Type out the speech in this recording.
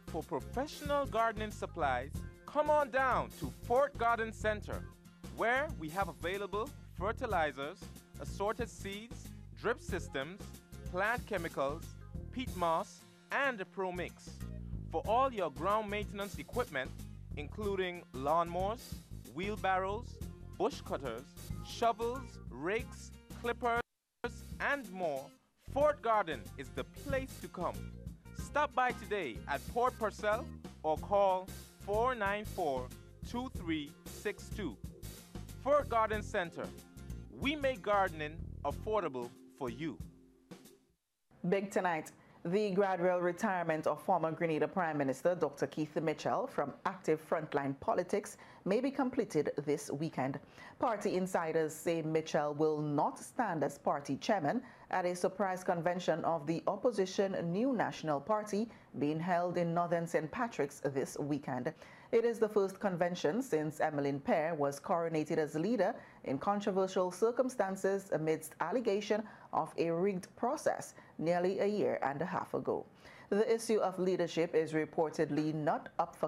for professional gardening supplies, come on down to Fort Garden Center, where we have available fertilizers, assorted seeds, drip systems, plant chemicals, peat moss, and a Pro Mix. For all your ground maintenance equipment, including lawnmowers, wheelbarrows, bush cutters, shovels, rakes, clippers, and more, Fort Garden is the place to come. Stop by today at Port Purcell or call 494-2362. Fort Garden Center. We make gardening affordable for you. Big tonight. The gradual retirement of former Grenada Prime Minister Dr. Keith Mitchell from active frontline politics may be completed this weekend. Party insiders say Mitchell will not stand as party chairman at a surprise convention of the opposition New National Party being held in Northern St. Patrick's this weekend. It is the first convention since Emmeline Pear was coronated as leader in controversial circumstances amidst allegation of a rigged process nearly a year and a half ago. The issue of leadership is reportedly not up for